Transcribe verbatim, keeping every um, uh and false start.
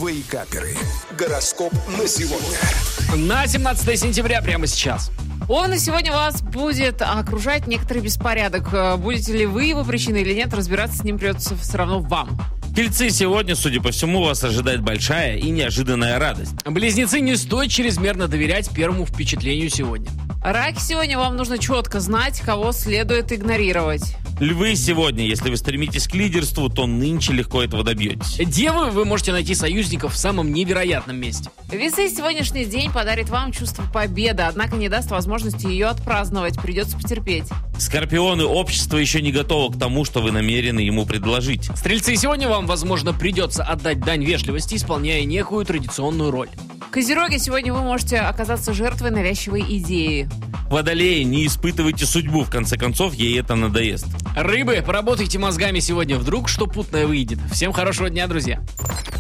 Вейкаперы. Гороскоп на сегодня. На семнадцатое сентября прямо сейчас. Овны, сегодня вас будет окружать некоторый беспорядок. Будете ли вы его причиной или нет, разбираться с ним придется все равно вам. Тельцы, сегодня, судя по всему, вас ожидает большая и неожиданная радость. Близнецы, не стоит чрезмерно доверять первому впечатлению сегодня. Раки, сегодня вам нужно четко знать, кого следует игнорировать. Львы, сегодня, если вы стремитесь к лидерству, то нынче легко этого добьетесь. Девы, вы можете найти союзников в самом невероятном месте. Весы, сегодняшний день подарит вам чувство победы, однако не даст возможности ее отпраздновать, придется потерпеть. Скорпионы, общество еще не готово к тому, что вы намерены ему предложить. Стрельцы, сегодня вам, возможно, придется отдать дань вежливости, исполняя некую традиционную роль. Козероги, сегодня вы можете оказаться жертвой навязчивой идеи. Водолеи, не испытывайте судьбу, в конце концов, ей это надоест. Рыбы, поработайте мозгами сегодня, вдруг что путное выйдет. Всем хорошего дня, друзья.